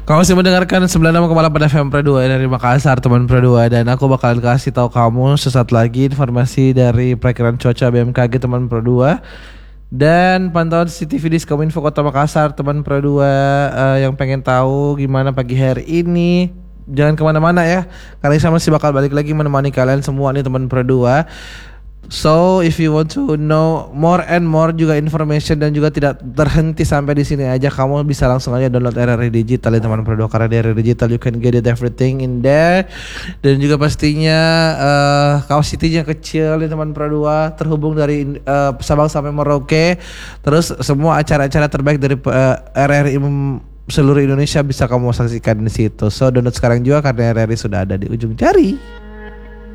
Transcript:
Kamu masih mendengarkan 96,8 FM Pro 2 dari Makassar, teman Pro 2, dan aku bakalan kasih tahu kamu sesaat lagi informasi dari perakiraan cuaca BMKG teman Pro 2 dan pantauan CCTV di Kominfo Kota Makassar teman Pro 2. Yang pengen tahu gimana pagi hari ini, jangan kemana-mana ya, karena saya masih bakal balik lagi menemani kalian semua nih teman Pro 2. So if you want to know more and more juga information dan juga tidak terhenti sampai di sini aja, kamu bisa langsung aja download RRI Digital ya teman Pro 2, karena di RRI Digital you can get it everything in there. Dan juga pastinya capacity-nya kecil ya teman Pro 2, terhubung dari Sabang sampai Merauke. Terus semua acara-acara terbaik dari RRI seluruh Indonesia bisa kamu saksikan di situ. So download sekarang juga karena RRI sudah ada di ujung jari.